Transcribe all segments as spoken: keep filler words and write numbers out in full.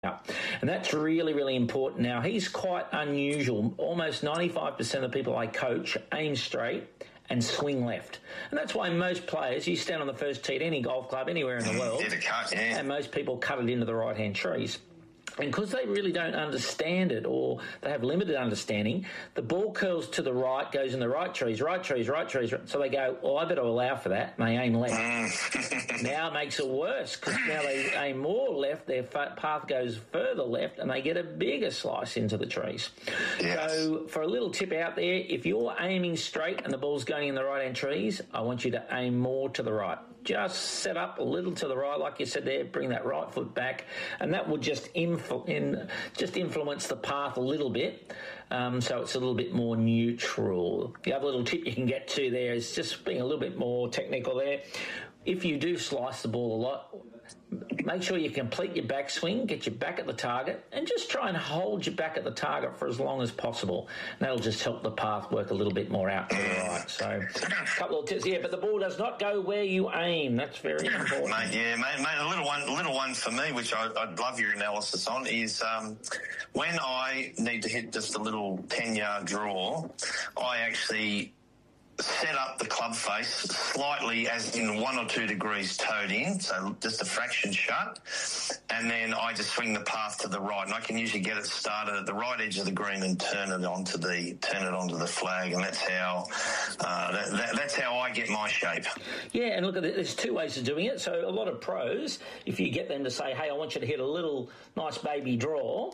And that's really, really important. Now, he's quite unusual. Almost ninety-five percent of the people I coach aim straight and swing left. And that's why most players, you stand on the first tee at any golf club anywhere in the world, cut, yeah. and most people cut it into the right-hand trees. And because they really don't understand it, or they have limited understanding, the ball curls to the right, goes in the right trees, right trees, right trees. So they go, oh, I better allow for that, and they aim left. Now it makes it worse, because now they aim more left, their path goes further left, and they get a bigger slice into the trees. Yes. So for a little tip out there, if you're aiming straight and the ball's going in the right-hand trees, I want you to aim more to the right. Just set up a little to the right, like you said there, bring that right foot back, and that will just influ- in, just influence the path a little bit, um, so it's a little bit more neutral. The other little tip you can get to there is just being a little bit more technical there. If you do slice the ball a lot, make sure you complete your backswing, get your back at the target, and just try and hold your back at the target for as long as possible. And that'll just help the path work a little bit more out to the right. So a couple of tips here, but the ball does not go where you aim. That's very important. Mate, yeah, mate, mate, a little one, a little one for me, which I, I'd love your analysis on, is um, when I need to hit just a little ten-yard draw, I actually set up the club face slightly, as in one or two degrees towed in, so just a fraction shut, and then I just swing the path to the right, and I can usually get it started at the right edge of the green and turn it onto the turn it onto the flag, and that's how uh, that, that, that's how I get my shape. Yeah, and look, there's two ways of doing it. So a lot of pros, if you get them to say, "Hey, I want you to hit a little nice baby draw,"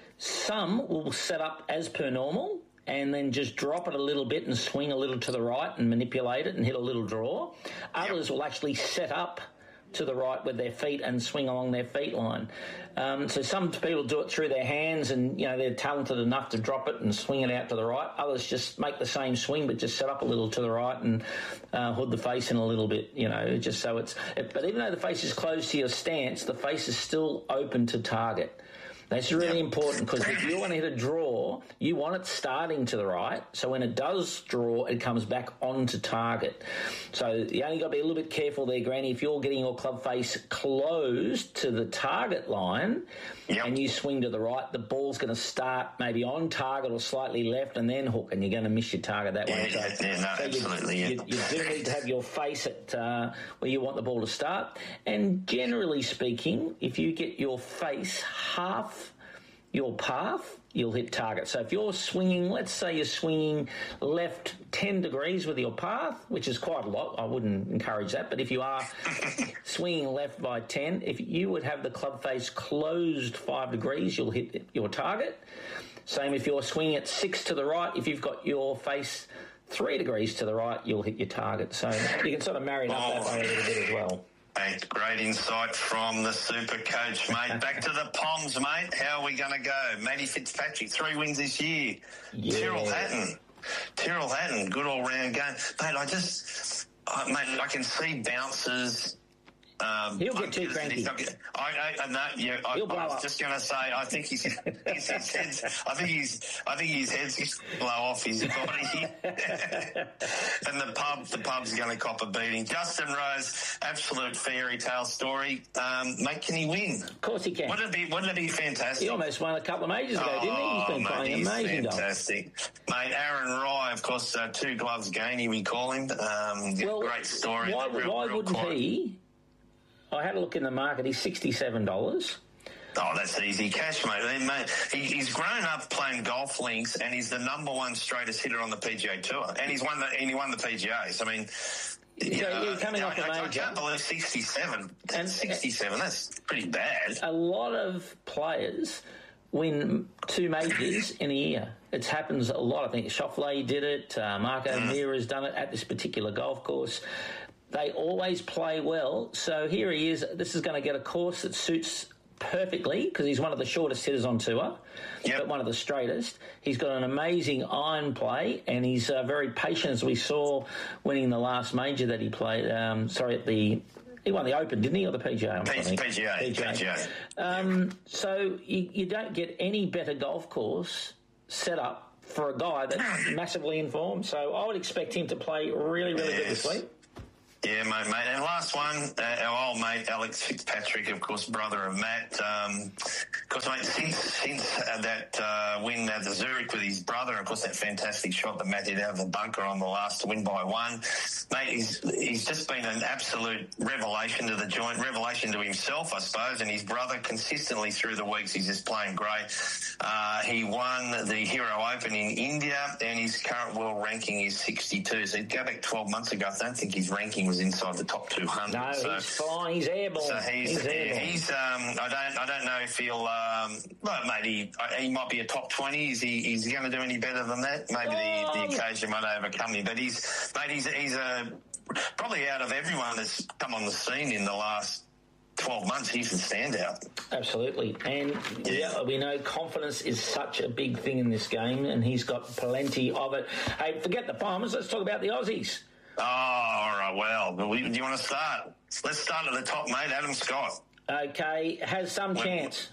some will set up as per normal, and then just drop it a little bit and swing a little to the right and manipulate it and hit a little draw. Others yep. will actually set up to the right with their feet and swing along their feet line. Um, so some people do it through their hands, and, you know, they're talented enough to drop it and swing it out to the right. Others just make the same swing but just set up a little to the right and uh, hood the face in a little bit, you know, just so it's... But even though the face is closed to your stance, the face is still open to target. That's really yep. important, because if you want to hit a draw, you want it starting to the right, so when it does draw, it comes back onto target. So you only got to be a little bit careful there, Granny. If you're getting your club face closed to the target line yep. and you swing to the right, the ball's going to start maybe on target or slightly left and then hook, and you're going to miss your target that yeah, way. So, yeah, yeah, no, so absolutely. You, yeah. you, you do need to have your face at uh, where you want the ball to start. And generally speaking, if you get your face half your path, you'll hit target. So if you're swinging, let's say you're swinging left ten degrees with your path, which is quite a lot, I wouldn't encourage that, but if you are swinging left by ten, if you would have the club face closed five degrees, you'll hit your target. Same if you're swinging at six to the right, if you've got your face three degrees to the right, you'll hit your target. So you can sort of marry it up that way a little bit as well. Mate, great insight from the super coach, mate. Back to the Poms, mate. How are we going to go? Matty Fitzpatrick, three wins this year. Yeah. Tyrrell Hatton. Tyrrell Hatton, good all-round game. Mate, I just... I, mate, I can see bounces... Um, He'll get too cranky. I, I, I, no, yeah, I, I was just going to say, I think he's, he's, his head's, I think he's, I think his head's going to blow off his body, and the pub, the pub's going to cop a beating. Justin Rose, absolute fairy tale story. Um, mate, can he win? Of course he can. Wouldn't it be? Wouldn't it be fantastic? He almost won a couple of majors ago, oh, didn't he? He's been mate, playing he's amazing. Fantastic, dog. Mate. Aaron Rye, of course, uh, two gloves gainy, we call him. Um, well, great story. Why, real, why real wouldn't quite. he? I had a look in the market. He's sixty-seven dollars. Oh, that's easy cash, mate. I mean, mate he, he's grown up playing golf links, and he's the number one straightest hitter on the P G A Tour, and he's won the and he won the P G A. So I mean, you so know, you're coming I, off a I, major. I can't believe sixty-seven. And sixty-seven. That's pretty bad. A lot of players win two majors in a year. It happens a lot. I think Schauffele did it. Uh, Mark O'Meara mm. has done it at this particular golf course. They always play well. So here he is. This is going to get a course that suits perfectly, because he's one of the shortest hitters on tour, yep. but one of the straightest. He's got an amazing iron play, and he's uh, very patient, as we saw winning the last major that he played. Um, sorry, at the he won the Open, didn't he, or the P G A? P G A. P G A. P G A. P G A. Um, so you, you don't get any better golf course set up for a guy that's massively informed. So I would expect him to play really, really yes. good this week. Yeah, mate, mate. And last one, uh, our old mate Alex Fitzpatrick, of course, brother of Matt. Um, of course, mate, since since uh, that uh, win at the Zurich with his brother, of course, that fantastic shot that Matt did out of the bunker on the last to win by one, mate, he's he's just been an absolute revelation to the joint, revelation to himself, I suppose, and his brother consistently through the weeks. He's just playing great. Uh, he won the Hero Open in India, and his current world ranking is sixty-two. So go back twelve months ago, I don't think his ranking was inside the top two hundred. No, so, he's flying. He's airborne. So he's, he's airborne. He's. Um, I don't. I don't know if he'll. Um, well, maybe he, he might be a top twenty. Is he? Is he going to do any better than that? Maybe oh. the, the occasion might overcome him. But he's. Mate, he's. He's a probably out of everyone that's come on the scene in the last twelve months, he's a standout. Absolutely. And yeah, we know confidence is such a big thing in this game, and he's got plenty of it. Hey, forget the Palmers. Let's talk about the Aussies. Oh, all right. Well, do you want to start? Let's start at the top, mate. Adam Scott. Okay. Has some When, chance.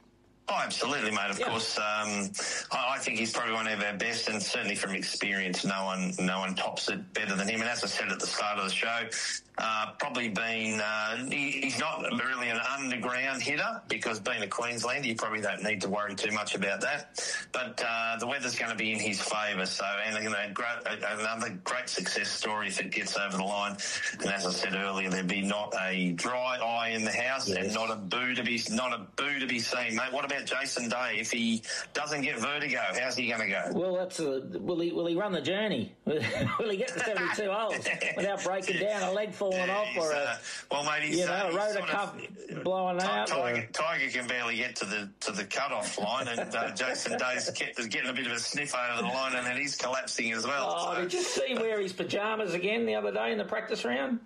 Oh, absolutely, mate. Of yeah. course, um, I, I think he's probably one of our best, and certainly from experience, no one, no one tops it better than him. And as I said at the start of the show, uh, probably been uh, he, he's not really an underground hitter because being a Queenslander, you probably don't need to worry too much about that. But uh, the weather's going to be in his favour. So, and you know, great, another great success story if it gets over the line. And as I said earlier, there'd be not a dry eye in the house yes. and not a boo to be not a boo to be seen, mate. What about Jason Day? If he doesn't get vertigo, how's he going to go? Well, that's a, will he will he run the journey? Will he get to seventy-two holes without breaking down, a leg falling yeah, off, or a, uh, well, mate, he's, you know, uh, a rotor cuff blowing out? Tiger, Tiger can barely get to the to the cut-off line, and uh, Jason Day's getting a bit of a sniff over the line, and then he's collapsing as well. Oh, so. Did you see wear his pyjamas again the other day in the practice round?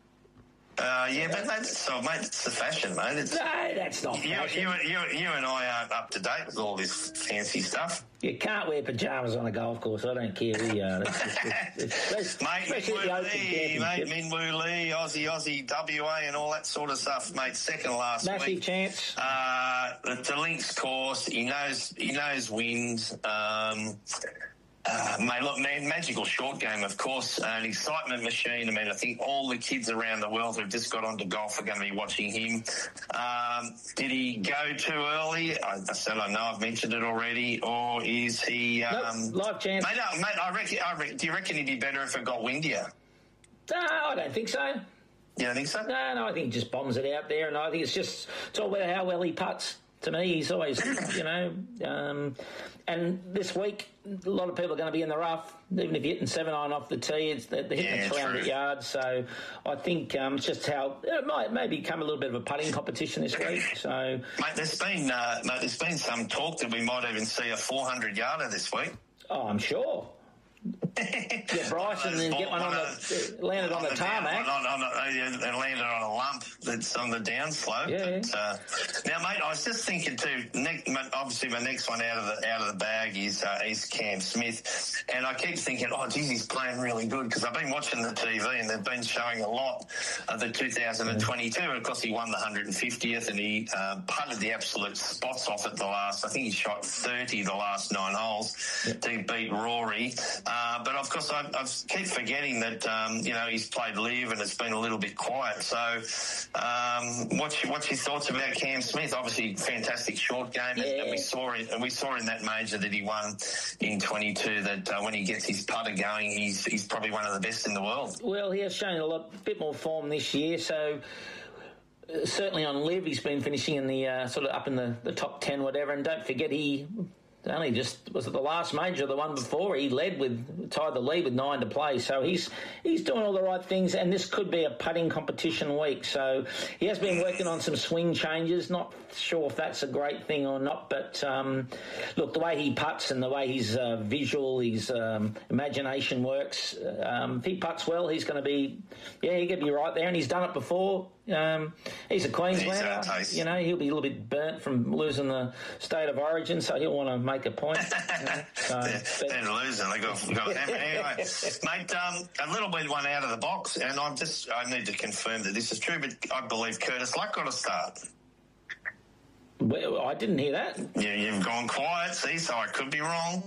Uh, yeah, but that's so, mate. It's the fashion, mate. It's, no, that's not you, fashion. You, you, you and I aren't up to date with all this fancy stuff. You can't wear pyjamas on a golf course. I don't care who you are. It's just, it's, it's, mate, Minwoo Lee, mate, Minwoo Lee, Aussie, Aussie, W A, and all that sort of stuff, mate. Second last Massive week. Massive chance. Uh, the, the links course. He knows. He knows wins. Um, Uh, mate, look, man, magical short game, of course, uh, an excitement machine. I mean, I think all the kids around the world who've just got onto golf are going to be watching him. Um, did he go too early? I, I said I know I've mentioned it already, or is he? Um, nope, live chance. Mate, uh, mate I reckon, I reckon, do you reckon he'd be better if it got windier? No, I don't think so. You don't think so? No, no, I think he just bombs it out there, and I think it's just it's all about how well he putts. To me, he's always, you know, um, and this week, a lot of people are going to be in the rough. Even if you're hitting seven iron off the tee, it's, they're hitting yeah, it around the yard. So I think um, it's just how it might maybe become a little bit of a putting competition this week. So, mate, there's been uh, mate, there's been some talk that we might even see a four hundred yarder this week. Oh, I'm sure. Get Bryson and then get one on the landed on, on the, the tarmac down, on, on, on, and landed on a lump that's on the downslope. Yeah. But, uh, now, mate, I was just thinking too. Next, obviously, my next one out of the out of the bag is uh, is Cam Smith, and I keep thinking, oh, geez, he's playing really good because I've been watching the T V and they've been showing a lot of the two thousand twenty-two. And of course, he won the one hundred fiftieth and he uh, putted the absolute spots off at the last. I think he shot thirty the last nine holes yeah. to beat Rory. Uh, but of course, I, I keep forgetting that um, you know he's played live and it's been a little bit quiet. So, um, what's your, what's your thoughts about Cam Smith? Obviously, fantastic short game, yeah. and we saw it. And we saw in that major that he won in twenty-two that uh, when he gets his putter going, he's he's probably one of the best in the world. Well, he has shown a lot, bit more form this year. So. Uh, certainly on live, he's been finishing in the uh, sort of up in the, the top ten, whatever. And don't forget, he. Only just was it the last major, the one before he led with tied the lead with nine to play. So he's he's doing all the right things, and this could be a putting competition week. So he has been working on some swing changes. Not sure if that's a great thing or not, but um, look, the way he putts and the way his uh, visual, his um, imagination works. Um, if he putts well, he's going to be yeah, he could be right there, and he's done it before. Um, he's a Queenslander, he's you know. He'll be a little bit burnt from losing the state of origin, so he'll want to make a point. You know, so, they're, but, they're losing. They got, got anyway, mate. Um, a little bit one out of the box, and I'm just I need to confirm that this is true, but I believe Curtis Luck got a start. Well, I didn't hear that. Yeah, you've gone quiet, see, so I could be wrong.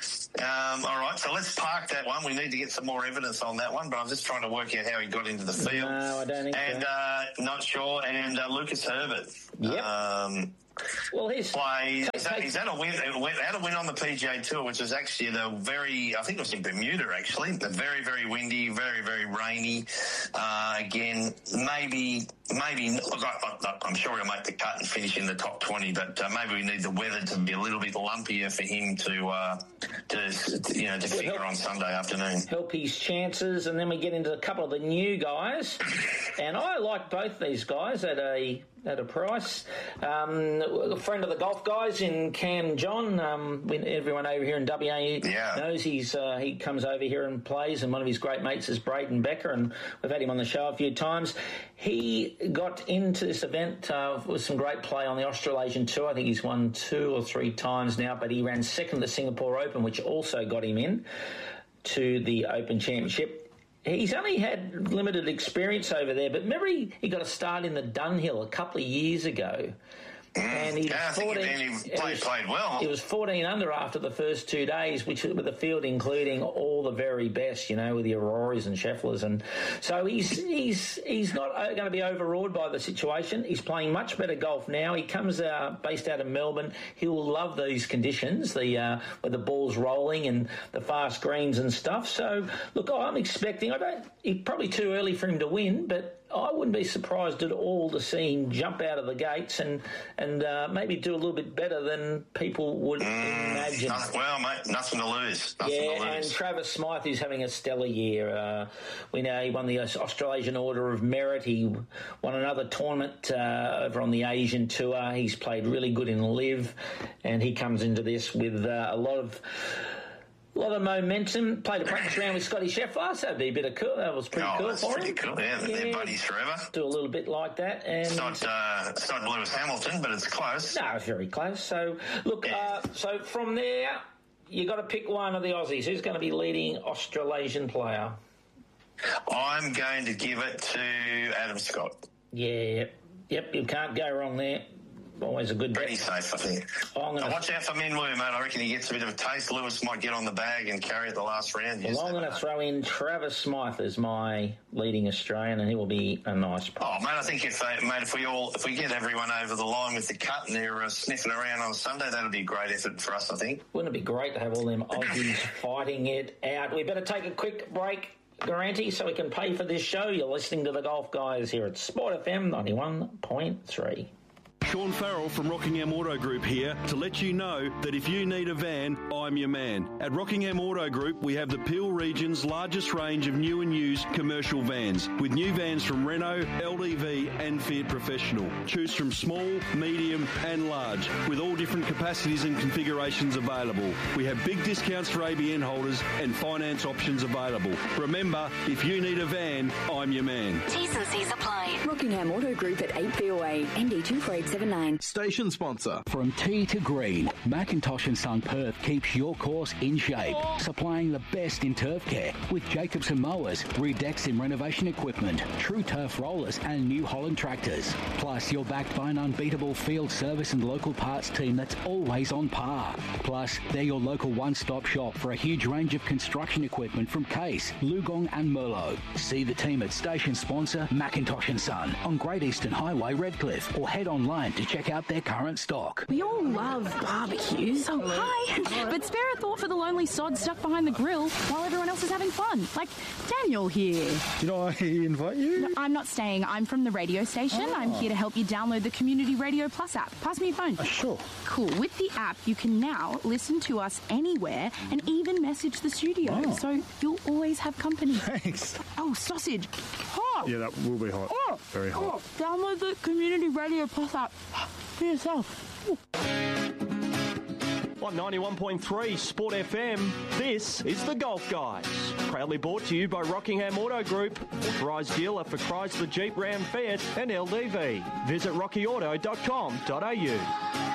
Um, all right, so let's park that one. We need to get some more evidence on that one, but I'm just trying to work out how he got into the field. No, I don't think and, so. uh, not sure. And uh, Lucas Herbert. Yep. Um, well, he's play. He's had, he's had a win. Had a win on the P G A Tour, which was actually the very. I think it was in Bermuda actually. The very very windy, very very rainy. Uh, again, maybe maybe. Look, I, I, I'm sure he'll make the cut and finish in the top twenty, but uh, maybe we need the weather to be a little bit lumpier for him to uh, to you know to figure help, on Sunday afternoon. Help his chances, and then we get into a couple of the new guys, and I like both these guys at a. At a price. Um, a friend of the golf guys in Cam John, um, everyone over here in W A yeah. knows he's uh, he comes over here and plays, and one of his great mates is Braden Becker, and we've had him on the show a few times. He got into this event uh, with some great play on the Australasian Tour. I think he's won two or three times now, but he ran second at the Singapore Open, which also got him in to the Open Championship. He's only had limited experience over there, but remember he, he got a start in the Dunhill a couple of years ago. And he, yeah, was fourteen, I think he played, was, played well. He was fourteen under after the first two days, which with the field including all the very best, you know, with the Auroras and Schefflers, and so he's he's he's not going to be overawed by the situation. He's playing much better golf now. He comes uh, based out of Melbourne. He'll love these conditions, the uh, where the ball's rolling and the fast greens and stuff. So look, I'm expecting. I don't. It's probably too early for him to win, but I wouldn't be surprised at all to see him jump out of the gates and and uh, maybe do a little bit better than people would mm, imagine. Nothing, well, mate, nothing to lose. Nothing yeah, to lose. And Travis Smythe, who's having a stellar year. Uh, we know he won the Australasian Order of Merit. He won another tournament uh, over on the Asian Tour. He's played really good in Live, and he comes into this with uh, a lot of... A lot of momentum. Played a practice round with Scotty Scheffler, so that'd be a bit of cool. That was pretty oh, cool that's for pretty him. Cool. Yeah, yeah, they're buddies forever. Do a little bit like that. And it's not, uh, it's not Lewis Hamilton, but it's close. No, it's very close. So, look, yeah. uh, so from there, you got to pick one of the Aussies. Who's going to be leading Australasian player? I'm going to give it to Adam Scott. Yeah, yep, you can't go wrong there. Always a good Pretty bet. Safe, I think. Oh, I'm gonna... Watch out for Minwoo, mate. I reckon he gets a bit of a taste. Lewis might get on the bag and carry it the last round. Well, I'm going to throw in Travis Smythe as my leading Australian, and he will be a nice player. Oh, mate, I think if they, mate, if we all, if we get everyone over the line with the cut and they're uh, sniffing around on Sunday, that'll be a great effort for us, I think. Wouldn't it be great to have all them Aussies fighting it out? We better take a quick break, Garanti, so we can pay for this show. You're listening to the Golf Guys here at Sport F M ninety-one point three. Sean Farrell from Rockingham Auto Group here to let you know that if you need a van, I'm your man. At Rockingham Auto Group, we have the Peel region's largest range of new and used commercial vans, with new vans from Renault, L D V and Fiat Professional. Choose from small, medium and large, with all different capacities and configurations available. We have big discounts for A B N holders and finance options available. Remember, if you need a van, I'm your man. T's and C's apply. Rockingham Auto Group at eight V O A, N D two four eight seven nine. Station sponsor. From tee to green, Macintosh and Son Perth keeps your course in shape, supplying the best in turf care with Jacobson mowers, Redecks in renovation equipment, True Turf rollers and New Holland tractors. Plus, you're backed by an unbeatable field service and local parts team that's always on par. Plus, they're your local one-stop shop for a huge range of construction equipment from Case, Lugong and Merlot. See the team at station sponsor Macintosh and Son on Great Eastern Highway, Redcliffe, or head online to check out their current stock. We all love barbecues. Oh, hi. But spare a thought for the lonely sod stuck behind the grill while everyone else is having fun. Like Daniel here. Did I invite you? No, I'm not staying. I'm from the radio station. Oh. I'm here to help you download the Community Radio Plus app. Pass me your phone. Uh, sure. Cool. With the app, you can now listen to us anywhere and even message the studio. Oh. So you'll always have company. Thanks. Oh, sausage. Hot. Yeah, that will be hot. Oh. Very hot. Oh. Download the Community Radio Plus app for yourself. Ooh. On ninety-one point three Sport F M, this is The Golf Guys. Proudly brought to you by Rockingham Auto Group, authorised dealer for Chrysler, Jeep, Ram, Fiat and L D V. Visit rocky auto dot com dot a u.